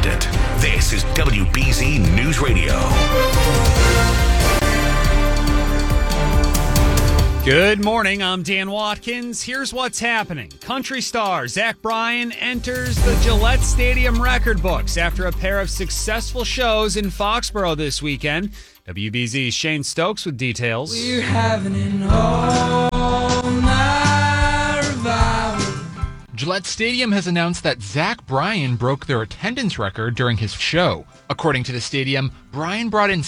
independent. This is WBZ News Radio. Good morning, I'm Dan Watkins. Here's what's happening. Country star Zach Bryan enters the Gillette Stadium record books after a pair of successful shows in Foxborough this weekend. WBZ's Shane Stokes with details. We're having an all-night revival. Gillette Stadium has announced that Zach Bryan broke their attendance record during his show. According to the stadium, Bryan brought in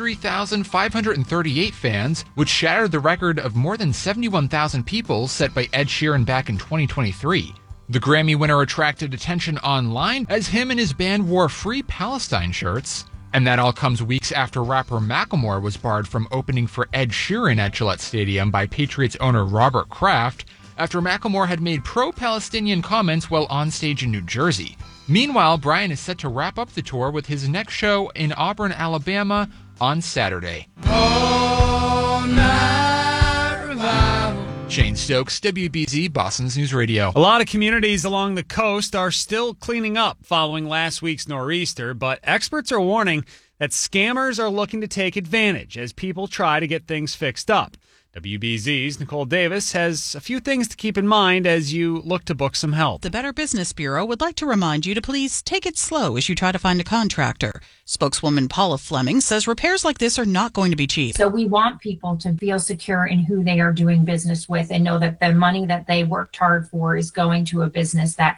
73,538 fans, which shattered the record of more than 71,000 people set by Ed Sheeran back in 2023. The Grammy winner attracted attention online as him and his band wore Free Palestine shirts. And that all comes weeks after rapper Macklemore was barred from opening for Ed Sheeran at Gillette Stadium by Patriots owner Robert Kraft after Macklemore had made pro-Palestinian comments while on stage in New Jersey. Meanwhile, Bryan is set to wrap up the tour with his next show in Auburn, Alabama on Saturday. All night revival. Shane Stokes, WBZ, Boston's News Radio. A lot of communities along the coast are still cleaning up following last week's nor'easter, but experts are warning that scammers are looking to take advantage as people try to get things fixed up. WBZ's Nicole Davis has a few things to keep in mind as you look to book some help. The Better Business Bureau would like to remind you to please take it slow as you try to find a contractor. Spokeswoman Paula Fleming says repairs like this are not going to be cheap. So we want people to feel secure in who they are doing business with and know that the money that they worked hard for is going to a business that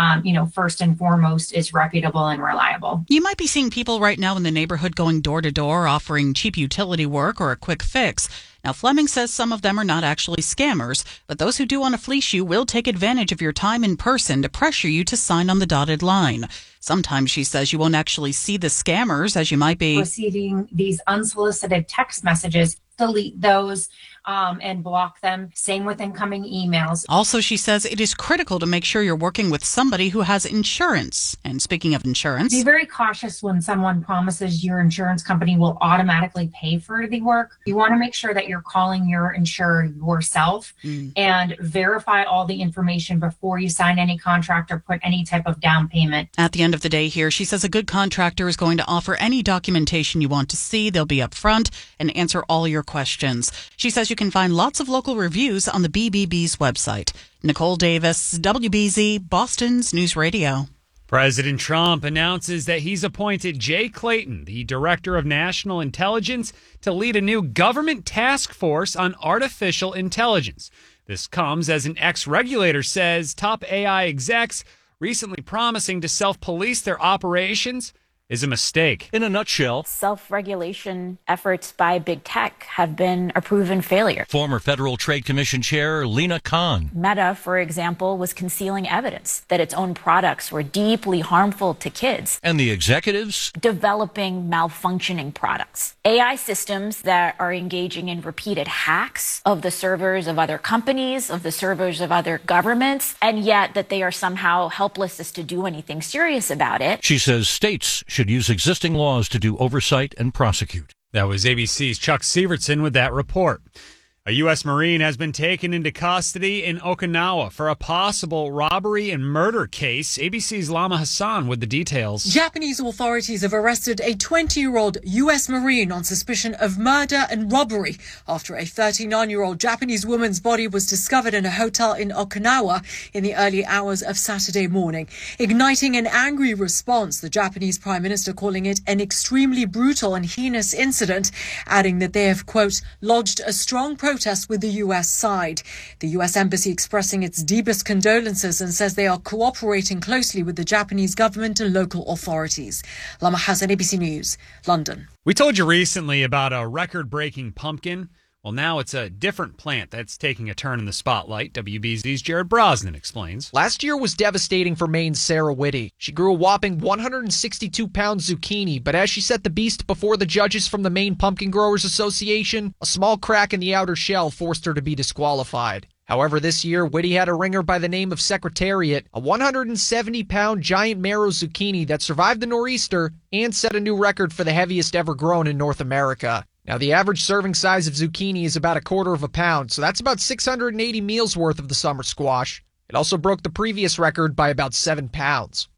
first and foremost is reputable and reliable. You might be seeing people right now in the neighborhood going door to door offering cheap utility work or a quick fix. Now, Fleming says some of them are not actually scammers, but those who do want to fleece you will take advantage of your time in person to pressure you to sign on the dotted line. Sometimes she says you won't actually see the scammers as you might be receiving these unsolicited text messages. Delete those and block them. Same with incoming emails. Also, she says it is critical to make sure you're working with somebody who has insurance. And speaking of insurance, be very cautious when someone promises your insurance company will automatically pay for the work. You want to make sure that you're calling your insurer yourself and verify all the information before you sign any contract or put any type of down payment. At the end of the day here, she says a good contractor is going to offer any documentation you want to see. They'll be upfront and answer all your questions. She says you can find lots of local reviews on the BBB's website. Nicole Davis, WBZ, Boston's News Radio. President Trump announces that he's appointed Jay Clayton, the Director of National Intelligence, to lead a new government task force on artificial intelligence. This comes as an ex-regulator says top AI execs recently promising to self-police their operations is a mistake. In a nutshell, self-regulation efforts by big tech have been a proven failure. Former Federal Trade Commission Chair Lina Khan. Meta, for example, was concealing evidence that its own products were deeply harmful to kids. And the executives? Developing malfunctioning products. AI systems that are engaging in repeated hacks of the servers of other companies, of the servers of other governments, and yet that they are somehow helpless as to do anything serious about it. She says states should use existing laws to do oversight and prosecute. That was ABC's Chuck Severson with that report. A U.S. Marine has been taken into custody in Okinawa for a possible robbery and murder case. ABC's Lama Hassan with the details. Japanese authorities have arrested a 20-year-old U.S. Marine on suspicion of murder and robbery after a 39-year-old Japanese woman's body was discovered in a hotel in Okinawa in the early hours of Saturday morning, igniting an angry response, the Japanese Prime Minister calling it an extremely brutal and heinous incident, adding that they have, quote, lodged a strong protest with the U.S. side. The U.S. Embassy expressing its deepest condolences and says they are cooperating closely with the Japanese government and local authorities. Lama Hassan, ABC News, London. We told you recently about a record-breaking pumpkin. Well, now it's a different plant that's taking a turn in the spotlight. WBZ's Jared Brosnan explains. Last year was devastating for Maine's Sarah Whitty. She grew a whopping 162-pound zucchini, but as she set the beast before the judges from the Maine Pumpkin Growers Association, a small crack in the outer shell forced her to be disqualified. However, this year, Whitty had a ringer by the name of Secretariat, a 170-pound giant marrow zucchini that survived the nor'easter and set a new record for the heaviest ever grown in North America. Now, the average serving size of zucchini is about 1/4 pound, so that's about 680 meals worth of the summer squash. It also broke the previous record by about 7 pounds.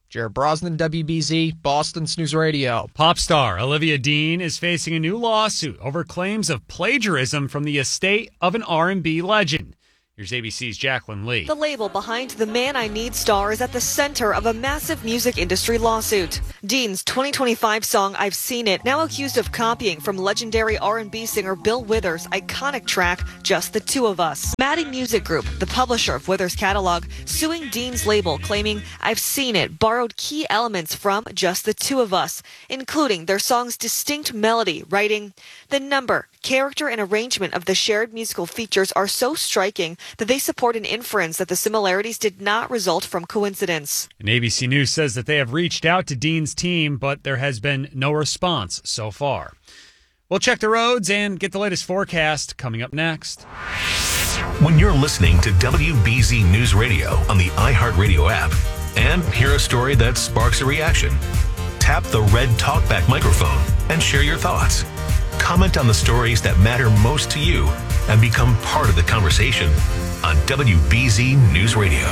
Jared Brosnan, WBZ, Boston's News Radio. Pop star Olivia Dean is facing a new lawsuit over claims of plagiarism from the estate of an R&B legend. Here's ABC's Jacqueline Lee. The label behind the Man I Need star is at the center of a massive music industry lawsuit. Dean's 2025 song I've Seen It, now accused of copying from legendary R&B singer Bill Withers' iconic track Just the Two of Us. Maddie Music Group, the publisher of Withers' catalog, suing Dean's label, claiming I've Seen It borrowed key elements from Just the Two of Us, including their song's distinct melody, writing, "The number, character, and arrangement of the shared musical features are so striking that they support an inference that the similarities did not result from coincidence." And ABC News says that they have reached out to Dean's team, but there has been no response so far. We'll check the roads and get the latest forecast coming up next. When you're listening to WBZ News Radio on the iHeartRadio app and hear a story that sparks a reaction, tap the red TalkBack microphone and share your thoughts. Comment on the stories that matter most to you and become part of the conversation on WBZ News Radio.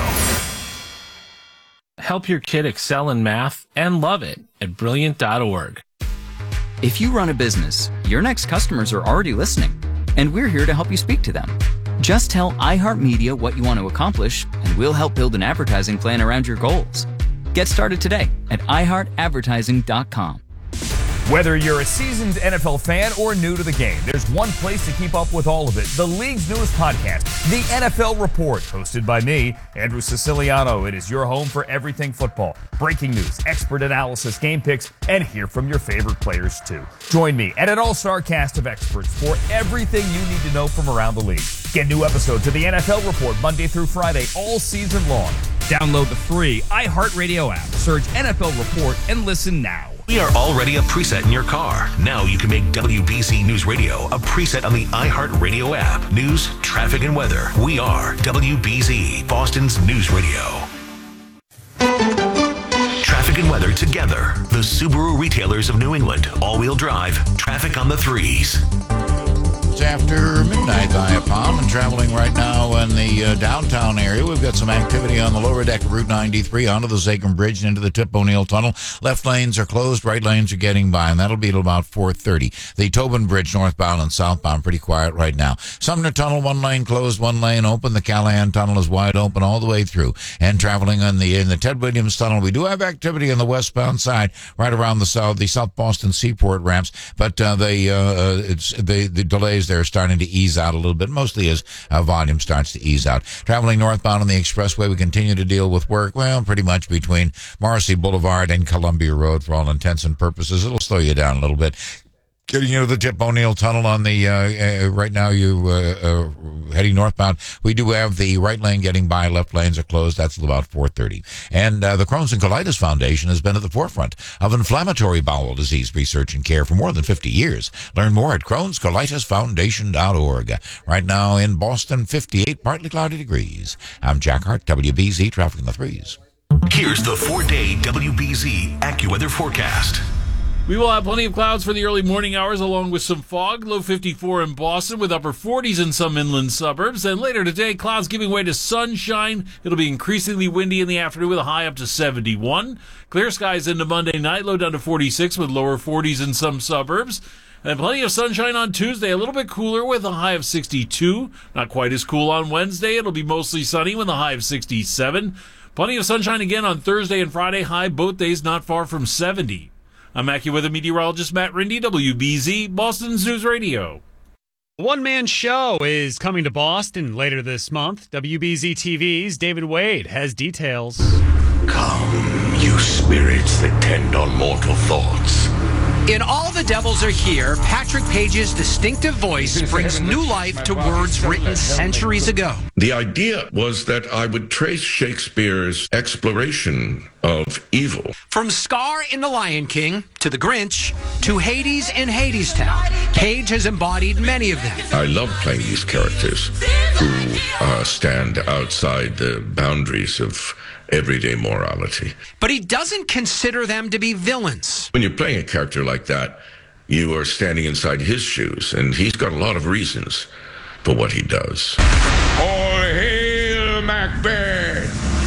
Help your kid excel in math and love it at Brilliant.org. If you run a business, your next customers are already listening, and we're here to help you speak to them. Just tell iHeartMedia what you want to accomplish, and we'll help build an advertising plan around your goals. Get started today at iHeartAdvertising.com. Whether you're a seasoned NFL fan or new to the game, there's one place to keep up with all of it. The league's newest podcast, The NFL Report, hosted by me, Andrew Siciliano. It is your home for everything football. Breaking news, expert analysis, game picks, and hear from your favorite players too. Join me and an all-star cast of experts for everything you need to know from around the league. Get new episodes of The NFL Report Monday through Friday all season long. Download the free iHeartRadio app. Search NFL Report and listen now. We are already a preset in your car. Now you can make WBZ News Radio a preset on the iHeartRadio app. News, traffic, and weather. We are WBZ, Boston's News Radio. Traffic and weather together. The Subaru retailers of New England. All-wheel drive. Traffic on the threes. It's after midnight, Iapon, and traveling right now in the downtown area. We've got some activity on the lower deck of Route 93 onto the Zakim Bridge and into the Tip O'Neill Tunnel. Left lanes are closed, right lanes are getting by, and that'll be till about 4:30. The Tobin Bridge, northbound and southbound, pretty quiet right now. Sumner Tunnel, one lane closed, one lane open. The Callahan Tunnel is wide open all the way through. And traveling in the Ted Williams Tunnel, we do have activity on the westbound side, right around the South Boston Seaport ramps, but the delays there are starting to ease out a little bit, mostly as volume starts to ease out. Traveling northbound on the expressway, we continue to deal with work, well, pretty much between Morrissey Boulevard and Columbia Road for all intents and purposes. It'll slow you down a little bit. Getting into the Tip O'Neill Tunnel on the, right now you heading northbound. We do have the right lane getting by, left lanes are closed. That's about 4:30. And the Crohn's and Colitis Foundation has been at the forefront of inflammatory bowel disease research and care for more than 50 years. Learn more at Crohn'sColitisFoundation.org. Right now in Boston, 58, partly cloudy degrees. I'm Jack Hart, WBZ, traffic in the threes. Here's the 4-day WBZ AccuWeather forecast. We will have plenty of clouds for the early morning hours along with some fog. Low 54 in Boston with upper 40s in some inland suburbs. And later today, clouds giving way to sunshine. It'll be increasingly windy in the afternoon with a high up to 71. Clear skies into Monday night, low down to 46 with lower 40s in some suburbs. And plenty of sunshine on Tuesday, a little bit cooler with a high of 62. Not quite as cool on Wednesday. It'll be mostly sunny with a high of 67. Plenty of sunshine again on Thursday and Friday, high both days not far from 70. I'm AccuWeather meteorologist Matt Rindy, WBZ, Boston's News Radio. One-man show is coming to Boston later this month. WBZ TV's David Wade has details. Come, you spirits that tend on mortal thoughts. In All the Devils Are Here, Patrick Page's distinctive voice brings new life to words written centuries ago. The idea was that I would trace Shakespeare's exploration of evil. From Scar in The Lion King, to The Grinch, to Hades in Hadestown, Page has embodied many of them. I love playing these characters who stand outside the boundaries of everyday morality. But he doesn't consider them to be villains. When you're playing a character like that, you are standing inside his shoes, and he's got a lot of reasons for what he does. All hail Macbeth!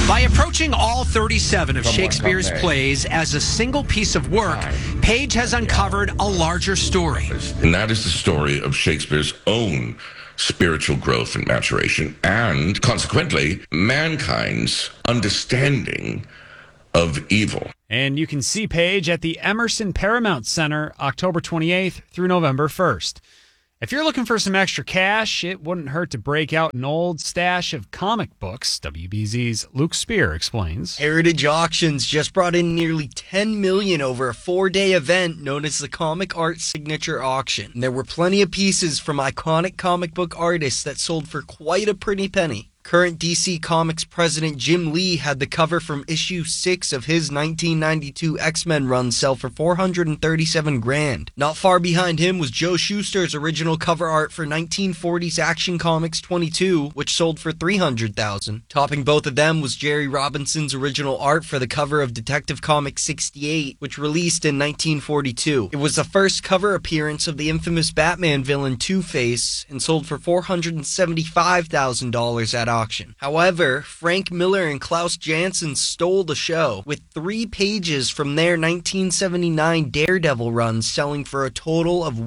By approaching all 37 of Shakespeare's plays as a single piece of work, Page has uncovered a larger story. And that is the story of Shakespeare's own spiritual growth and maturation, and consequently, mankind's understanding of evil. And you can see Page at the Emerson Paramount Center October 28th through November 1st. If you're looking for some extra cash, it wouldn't hurt to break out an old stash of comic books. WBZ's Luke Spear explains. Heritage Auctions just brought in nearly $10 million over a 4-day event known as the Comic Art Signature Auction. There were plenty of pieces from iconic comic book artists that sold for quite a pretty penny. Current DC Comics president Jim Lee had the cover from issue 6 of his 1992 X-Men run sell for $437,000. Not far behind him was Joe Shuster's original cover art for 1940s Action Comics 22, which sold for $300,000. Topping both of them was Jerry Robinson's original art for the cover of Detective Comics 68, which released in 1942. It was the first cover appearance of the infamous Batman villain Two-Face and sold for $475,000 at auction. However, Frank Miller and Klaus Janson stole the show, with 3 pages from their 1979 Daredevil run selling for a total of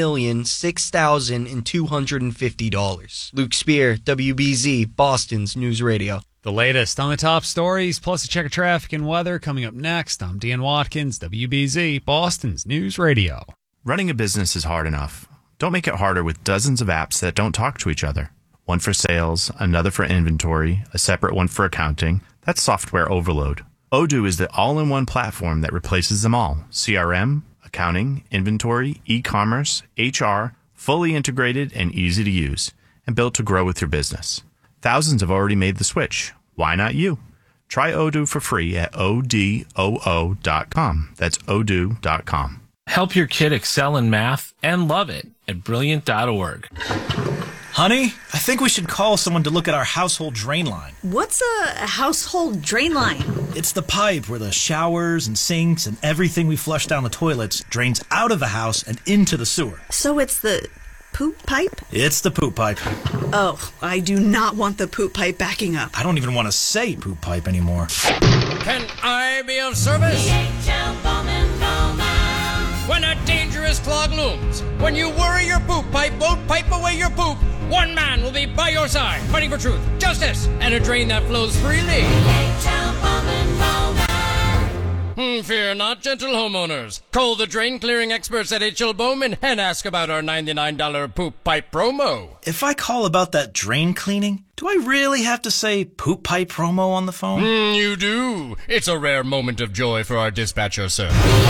$1,006,250. Luke Spear, WBZ, Boston's News Radio. The latest on the top stories, plus a check of traffic and weather coming up next. I'm Dan Watkins, WBZ, Boston's News Radio. Running a business is hard enough. Don't make it harder with dozens of apps that don't talk to each other. One for sales, another for inventory, a separate one for accounting. That's software overload. Odoo is the all-in-one platform that replaces them all. CRM, accounting, inventory, e-commerce, HR, fully integrated and easy to use, and built to grow with your business. Thousands have already made the switch. Why not you? Try Odoo for free at odoo.com. That's odoo.com. Help your kid excel in math and love it at brilliant.org. Honey, I think we should call someone to look at our household drain line. What's a household drain line? It's the pipe where the showers and sinks and everything we flush down the toilets drains out of the house and into the sewer. So it's the poop pipe? It's the poop pipe. Oh, I do not want the poop pipe backing up. I don't even want to say poop pipe anymore. Can I be of service? When a dangerous clog looms, when you worry your poop pipe won't pipe away your poop, one man will be by your side, fighting for truth, justice, and a drain that flows freely. Fear not, gentle homeowners. Call the drain clearing experts at H.L. Bowman and ask about our $99 poop pipe promo. If I call about that drain cleaning, do I really have to say poop pipe promo on the phone? You do. It's a rare moment of joy for our dispatcher, sir.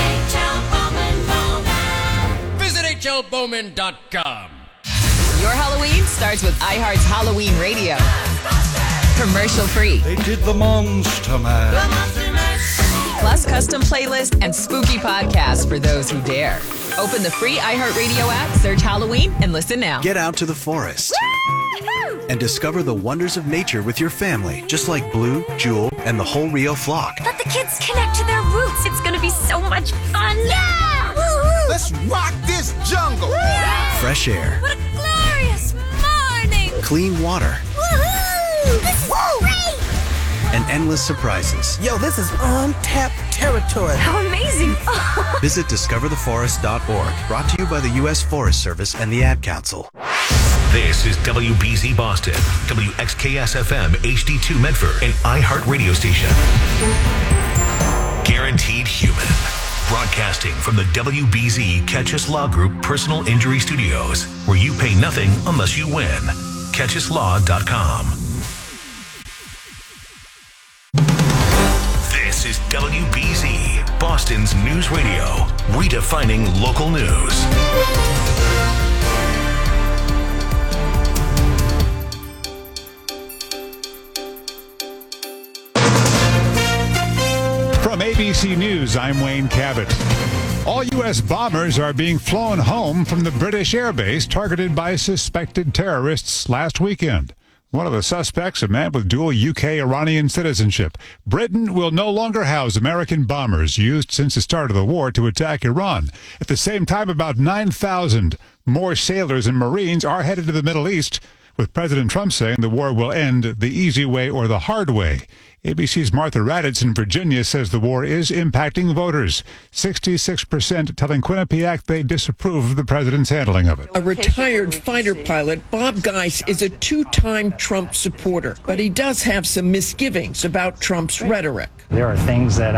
Visit hlbowman.com. Your Halloween starts with iHeart's Halloween Radio. Commercial free. They did the Monster Mash. Plus custom playlist and spooky podcasts for those who dare. Open the free iHeartRadio app, search Halloween, and listen now. Get out to the forest and discover the wonders of nature with your family, just like Blue, Jewel, and the whole Rio flock. Let the kids connect to their roots. It's going to be so much fun. Yeah! Woo-hoo! Let's rock this jungle. Woo! Fresh air. What a glorious morning. Clean water. Woohoo! This is great! And endless surprises. Yo, this is untapped territory. How amazing. Visit discovertheforest.org. Brought to you by the U.S. Forest Service and the Ad Council. This is WBZ Boston, WXKS-FM HD2 Medford, and iHeart Radio Station. Guaranteed Human. Broadcasting from the WBZ Catchus Law Group Personal Injury Studios, where you pay nothing unless you win. CatchusLaw.com. This is WBZ, Boston's News Radio, redefining local news. From ABC News, I'm Wayne Cabot. All U.S. bombers are being flown home from the British airbase targeted by suspected terrorists last weekend. One of the suspects, a man with dual UK-Iranian citizenship. Britain will no longer house American bombers used since the start of the war to attack Iran. At the same time, about 9,000 more sailors and Marines are headed to the Middle East, with President Trump saying the war will end the easy way or the hard way. ABC's Martha Raditz in Virginia says the war is impacting voters. 66% telling Quinnipiac they disapprove of the president's handling of it. A retired fighter pilot, Bob Geis, is a two-time Trump supporter, but he does have some misgivings about Trump's rhetoric. There are things that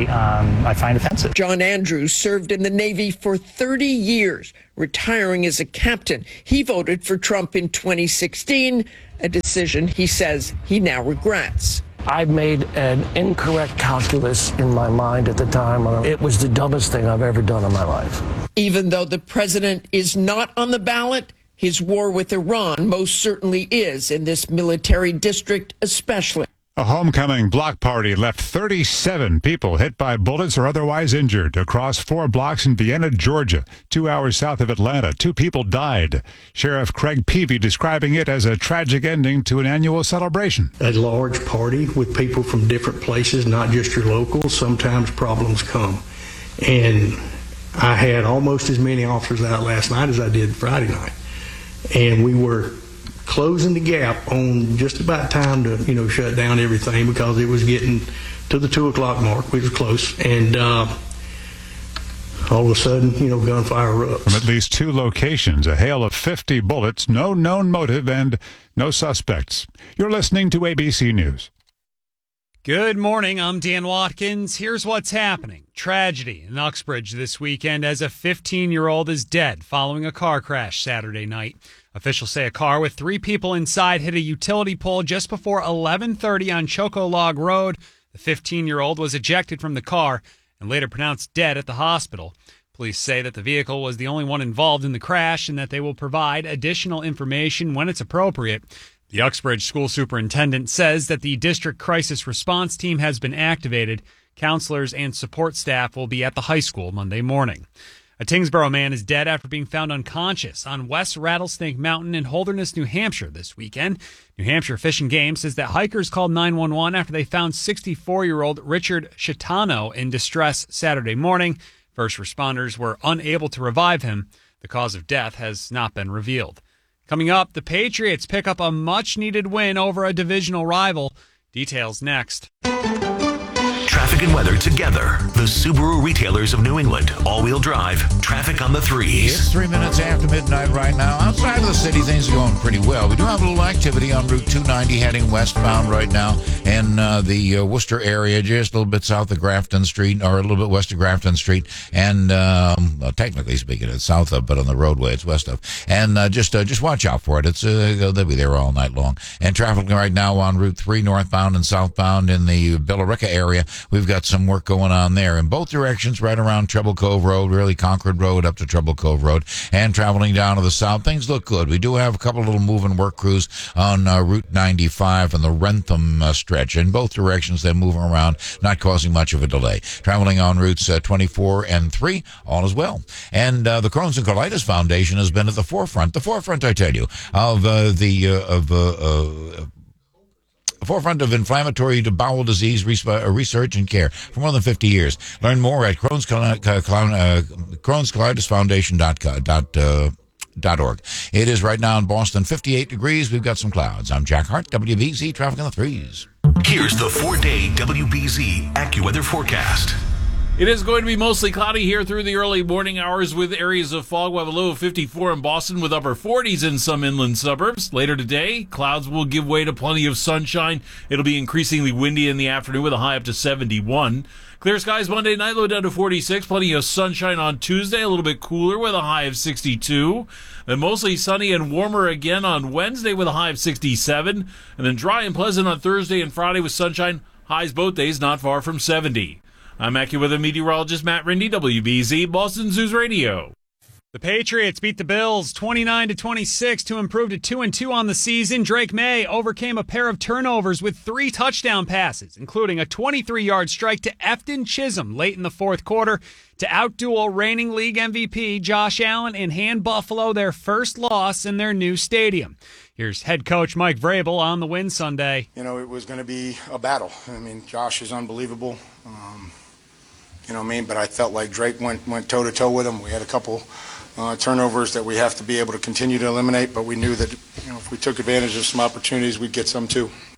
I find offensive. John Andrews served in the Navy for 30 years, retiring as a captain. He voted for Trump in 2016, a decision he says he now regrets. I made an incorrect calculus in my mind at the time. It was the dumbest thing I've ever done in my life. Even though the president is not on the ballot, his war with Iran most certainly is, in this military district especially. A homecoming block party left 37 people hit by bullets or otherwise injured across 4 blocks in Vienna, Georgia, 2 hours south of Atlanta. 2 people died. Sheriff Craig Peavy describing it as a tragic ending to an annual celebration. A large party with people from different places, not just your locals. Sometimes problems come. And I had almost as many officers out last night as I did Friday night. And we were closing the gap on just about time to, shut down everything because it was getting to the 2 o'clock mark. We were close. And all of a sudden, gunfire erupts. From at least 2 locations, a hail of 50 bullets, no known motive, and no suspects. You're listening to ABC News. Good morning, I'm Dan Watkins. Here's what's happening. Tragedy in Uxbridge this weekend as a 15-year-old is dead following a car crash Saturday night. Officials say a car with 3 people inside hit a utility pole just before 11:30 on Choco Log Road. The 15-year-old was ejected from the car and later pronounced dead at the hospital. Police say that the vehicle was the only one involved in the crash and that they will provide additional information when it's appropriate. The Uxbridge school superintendent says that the district crisis response team has been activated. Counselors and support staff will be at the high school Monday morning. A Tyngsboro man is dead after being found unconscious on West Rattlesnake Mountain in Holderness, New Hampshire this weekend. New Hampshire Fish and Game says that hikers called 911 after they found 64-year-old Richard Chitano in distress Saturday morning. First responders were unable to revive him. The cause of death has not been revealed. Coming up, the Patriots pick up a much-needed win over a divisional rival. Details next. Traffic and weather together. The Subaru retailers of New England. All-wheel drive. Traffic on the 3s. It's 3 minutes after midnight right now. Outside of the city, things are going pretty well. We do have a little activity on Route 290 heading westbound right now in the Worcester area, just a little bit south of Grafton Street, or a little bit west of Grafton Street. And technically speaking, it's south of, but on the roadway, it's west of. And just watch out for it. It's they'll be there all night long. And traffic right now on Route 3 northbound and southbound in the Billerica area. We've got some work going on there in both directions, right around Treble Cove Road, really Concord Road up to Treble Cove Road, and traveling down to the south. Things look good. We do have a couple little moving work crews on Route 95 and the Rentham stretch. In both directions, they're moving around, not causing much of a delay. Traveling on routes 24 and 3, all is well. And the Crohn's and Colitis Foundation has been at the forefront, I tell you, of forefront of inflammatory bowel disease research and care for more than 50 years. Learn more at Crohn'sColitisFoundation.org. It is right now in Boston 58 degrees. We've got some clouds. I'm Jack Hart, WBZ, traffic on the 3s. Here's the 4-day WBZ AccuWeather forecast. It is going to be mostly cloudy here through the early morning hours with areas of fog. We'll have a low of 54 in Boston with upper 40s in some inland suburbs. Later today, clouds will give way to plenty of sunshine. It'll be increasingly windy in the afternoon with a high up to 71. Clear skies Monday night, low down to 46. Plenty of sunshine on Tuesday, a little bit cooler with a high of 62. Then mostly sunny and warmer again on Wednesday with a high of 67. And then dry and pleasant on Thursday and Friday with sunshine. Highs both days not far from 70. I'm AccuWeather meteorologist Matt Rindy, WBZ, Boston News Radio. The Patriots beat the Bills 29-26 to improve to 2-2 on the season. Drake May overcame a pair of turnovers with 3 touchdown passes, including a 23-yard strike to Efton Chisholm late in the fourth quarter to outduel reigning league MVP Josh Allen and hand Buffalo their first loss in their new stadium. Here's head coach Mike Vrabel on the win Sunday. It was going to be a battle. Josh is unbelievable. But I felt like Drake went toe-to-toe with him. We had a couple turnovers that we have to be able to continue to eliminate, but we knew that if we took advantage of some opportunities, we'd get some too.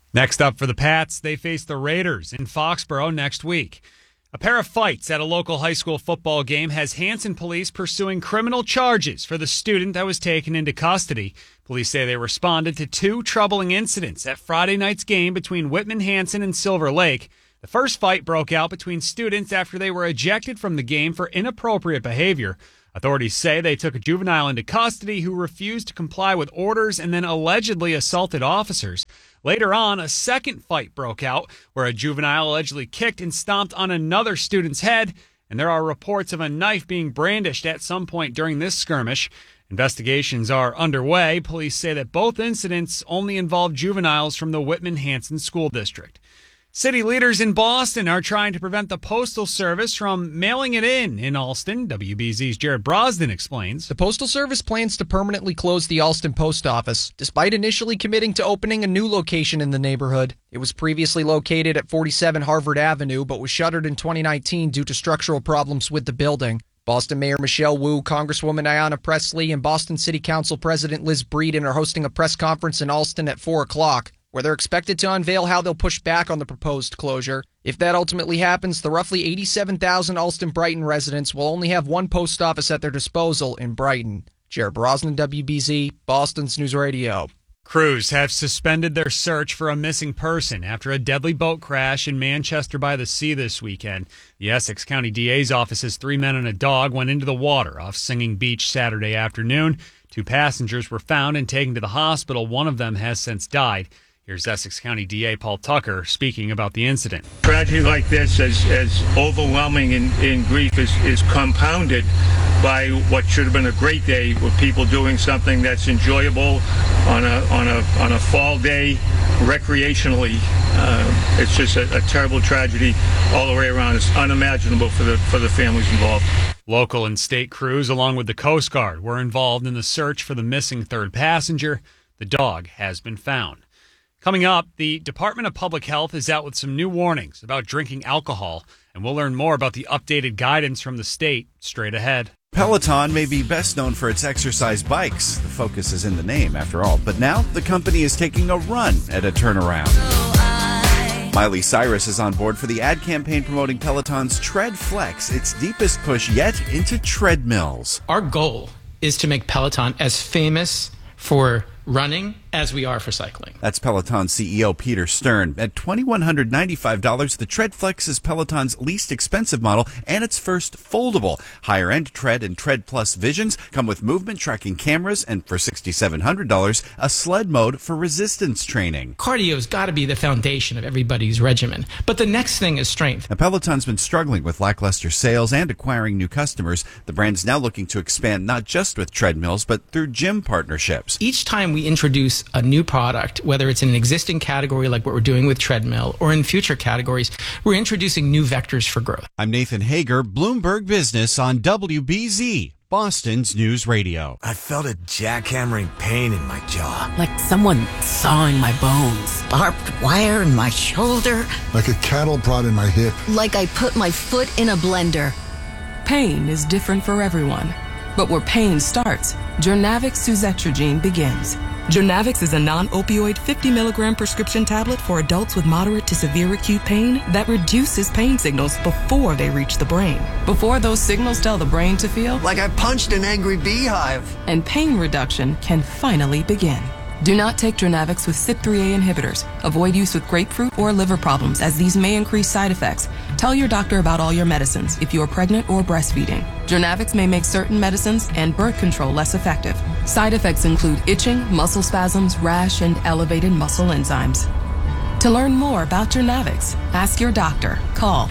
Next up for the Pats, they face the Raiders in Foxborough next week. A pair of fights at a local high school football game has Hanson police pursuing criminal charges for the student that was taken into custody. Police say they responded to two troubling incidents at Friday night's game between Whitman Hanson and Silver Lake. The first fight broke out between students after they were ejected from the game for inappropriate behavior. Authorities say they took a juvenile into custody who refused to comply with orders and then allegedly assaulted officers. Later on, a second fight broke out where a juvenile allegedly kicked and stomped on another student's head, and there are reports of a knife being brandished at some point during this skirmish. Investigations are underway. Police say that both incidents only involve juveniles from the Whitman Hanson School District. City leaders in Boston are trying to prevent the Postal Service from mailing it in Alston. WBZ's Jared Brosnan explains. The Postal Service plans to permanently close the Alston Post Office, despite initially committing to opening a new location in the neighborhood. It was previously located at 47 Harvard Avenue, but was shuttered in 2019 due to structural problems with the building. Boston Mayor Michelle Wu, Congresswoman Ayanna Pressley, and Boston City Council President Liz Breeden are hosting a press conference in Alston at 4 o'clock. Where they're expected to unveil how they'll push back on the proposed closure. If that ultimately happens, the roughly 87,000 Alston-Brighton residents will only have one post office at their disposal in Brighton. Jared Brosnan, WBZ, Boston's News Radio. Crews have suspended their search for a missing person after a deadly boat crash in Manchester by the Sea this weekend. The Essex County DA's office says 3 men and a dog went into the water off Singing Beach Saturday afternoon. 2 passengers were found and taken to the hospital. One of them has since died. Here's Essex County DA Paul Tucker speaking about the incident. Tragedy like this, as overwhelming in grief, is compounded by what should have been a great day with people doing something that's enjoyable on a fall day recreationally. It's just a terrible tragedy all the way around. It's unimaginable for the families involved. Local and state crews, along with the Coast Guard, were involved in the search for the missing third passenger. The dog has been found. Coming up, the Department of Public Health is out with some new warnings about drinking alcohol, and we'll learn more about the updated guidance from the state straight ahead. Peloton may be best known for its exercise bikes. The focus is in the name, after all. But now the company is taking a run at a turnaround. Miley Cyrus is on board for the ad campaign promoting Peloton's Tread Flex, its deepest push yet into treadmills. Our goal is to make Peloton as famous for running as we are for cycling. That's Peloton CEO Peter Stern. At $2,195, the Tread Flex is Peloton's least expensive model and its first foldable. Higher-end Tread and Tread Plus Visions come with movement tracking cameras and for $6,700, a sled mode for resistance training. Cardio's got to be the foundation of everybody's regimen, but the next thing is strength. Now, Peloton's been struggling with lackluster sales and acquiring new customers. The brand's now looking to expand not just with treadmills, but through gym partnerships. Each time we introduce a new product, whether it's in an existing category like what we're doing with treadmill or in future categories, we're introducing new vectors for growth. I'm Nathan Hager, Bloomberg Business on WBZ, Boston's News Radio. I felt a jackhammering pain in my jaw. Like someone sawing my bones. Barbed wire in my shoulder. Like a cattle prod in my hip. Like I put my foot in a blender. Pain is different for everyone. But where pain starts, Journavx suzetrigine begins. Journavx is a non-opioid 50 milligram prescription tablet for adults with moderate to severe acute pain that reduces pain signals before they reach the brain. Before those signals tell the brain to feel like I punched an angry beehive. And pain reduction can finally begin. Do not take Journavx with CYP3A inhibitors. Avoid use with grapefruit or liver problems, as these may increase side effects. Tell your doctor about all your medicines if you are pregnant or breastfeeding. Journavx may make certain medicines and birth control less effective. Side effects include itching, muscle spasms, rash, and elevated muscle enzymes. To learn more about Journavx, ask your doctor. Call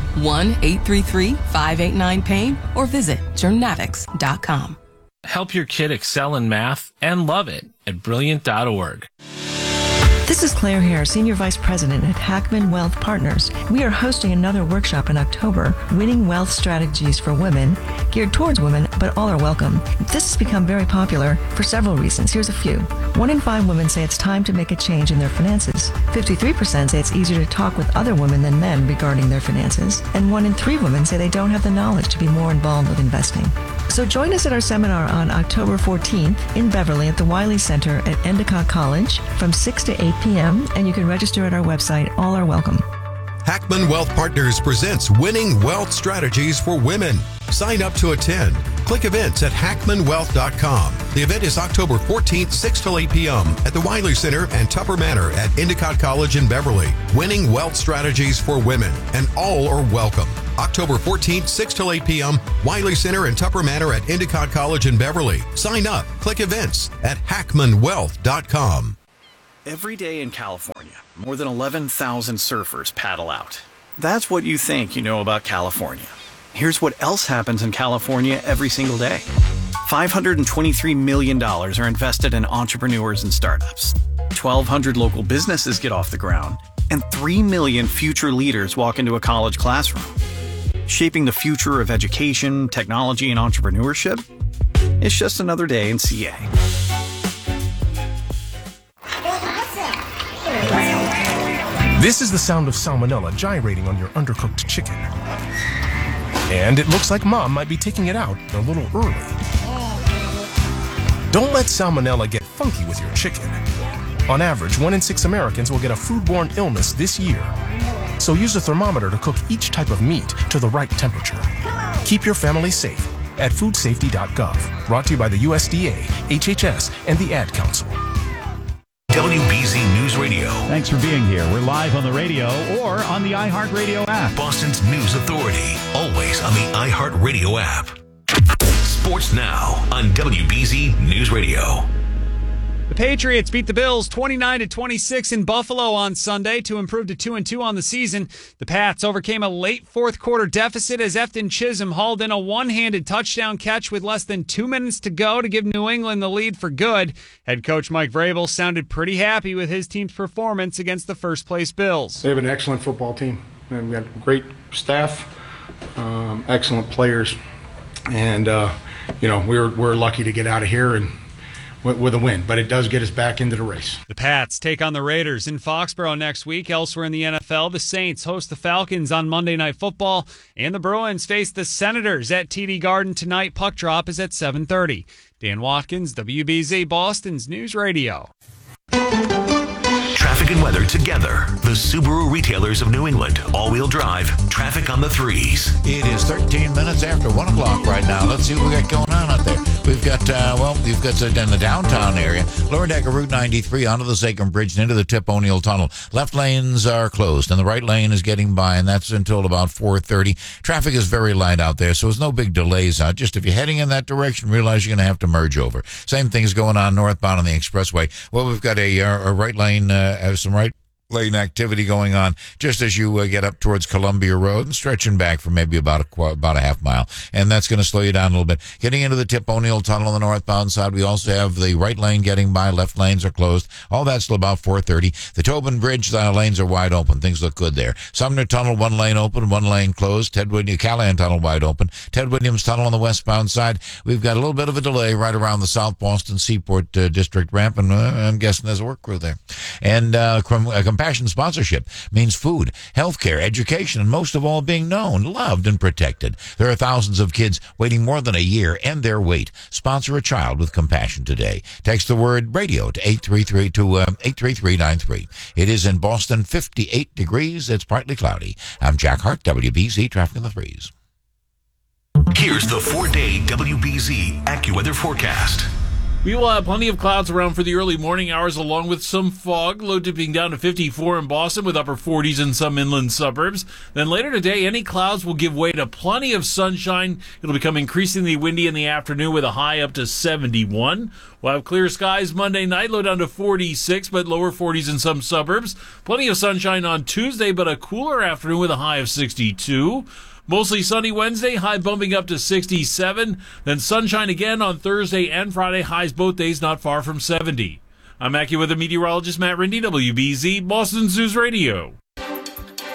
1-833-589-PAIN or visit journavx.com. Help your kid excel in math and love it at Brilliant.org. This is Claire Hare, Senior Vice President at Hackman Wealth Partners. We are hosting another workshop in October, Winning Wealth Strategies for Women, geared towards women, but all are welcome. This has become very popular for several reasons. Here's a few. 1 in 5 women say it's time to make a change in their finances. 53% say it's easier to talk with other women than men regarding their finances. And 1 in 3 women say they don't have the knowledge to be more involved with investing. So join us at our seminar on October 14th in Beverly at the Wiley Center at Endicott College from 6 to 8 p.m., and you can register at our website. All are welcome. Hackman Wealth Partners presents Winning Wealth Strategies for Women. Sign up to attend. Click events at hackmanwealth.com. The event is October 14th, 6 till 8 p.m. at the Wiley Center and Tupper Manor at Endicott College in Beverly. Winning Wealth Strategies for Women, and all are welcome. October 14th, 6 till 8 p.m., Wiley Center and Tupper Manor at Endicott College in Beverly. Sign up. Click events at hackmanwealth.com. Every day in California, more than 11,000 surfers paddle out. That's what you think you know about California. Here's what else happens in California every single day. $523 million are invested in entrepreneurs and startups. 1,200 local businesses get off the ground, and 3 million future leaders walk into a college classroom. Shaping the future of education, technology, and entrepreneurship? It's just another day in CA. This is the sound of salmonella gyrating on your undercooked chicken. And it looks like Mom might be taking it out a little early. Don't let salmonella get funky with your chicken. On average, 1 in 6 Americans will get a foodborne illness this year. So use a thermometer to cook each type of meat to the right temperature. Keep your family safe at foodsafety.gov. Brought to you by the USDA, HHS, and the Ad Council. WBZ News Radio. Thanks for being here. We're live on the radio or on the iHeartRadio app. Boston's news authority. Always on the iHeartRadio app. Sports now on WBZ News Radio. The Patriots beat the Bills 29-26 in Buffalo on Sunday to improve to 2-2 on the season. The Pats overcame a late fourth quarter deficit as Efton Chisholm hauled in a one-handed touchdown catch with less than 2 minutes to go to give New England the lead for good. Head coach Mike Vrabel sounded pretty happy with his team's performance against the first-place Bills. They have an excellent football team. We've got great staff, excellent players, and we're lucky to get out of here and with a win, but it does get us back into the race. The Pats take on the Raiders in Foxborough next week. Elsewhere in the NFL, the Saints host the Falcons on Monday Night Football, and the Bruins face the Senators at TD Garden tonight. Puck drop is at 7:30. Dan Watkins, WBZ, Boston's News Radio. Traffic and weather together. The Subaru retailers of New England. All-wheel drive. Traffic on the 3s. It is 13 minutes after 1 o'clock right now. Let's see what we got going on out there. We've got, you've got in the downtown area, lower deck of Route 93 onto the Sacrum Bridge and into the Tip O'Neill Tunnel. Left lanes are closed, and the right lane is getting by, and that's until about 4:30. Traffic is very light out there, so there's no big delays out. Just if you're heading in that direction, realize you're going to have to merge over. Same thing is going on northbound on the expressway. Well, we've got a right lane, some right lane activity going on just as you get up towards Columbia Road and stretching back for maybe about a half mile, and that's going to slow you down a little bit. Getting into the Tip O'Neill Tunnel on the northbound side, we also have the right lane getting by, left lanes are closed. All that's till about 4:30. The Tobin Bridge lanes are wide open. Things look good there. Sumner Tunnel, 1 lane open, 1 lane closed. Callahan Tunnel wide open. Ted Williams Tunnel on the westbound side, we've got a little bit of a delay right around the South Boston Seaport District ramp, and I'm guessing there's a work crew there. And Compassion sponsorship means food, healthcare, education, and most of all, being known, loved, and protected. There are thousands of kids waiting more than a year and their wait. Sponsor a child with Compassion today. Text the word radio to 833-833-93. It is in Boston, 58 degrees. It's partly cloudy. I'm Jack Hart, WBZ, traffic in the 3s. Here's the 4-day WBZ AccuWeather forecast. We will have plenty of clouds around for the early morning hours, along with some fog, low dipping down to 54 in Boston with upper 40s in some inland suburbs. Then later today, any clouds will give way to plenty of sunshine. It'll become increasingly windy in the afternoon with a high up to 71. We'll have clear skies Monday night, low down to 46, but lower 40s in some suburbs. Plenty of sunshine on Tuesday, but a cooler afternoon with a high of 62. Mostly sunny Wednesday, high bumping up to 67. Then sunshine again on Thursday and Friday, highs both days not far from 70. I'm AccuWeather meteorologist Matt Rindy, WBZ, Boston's News Radio.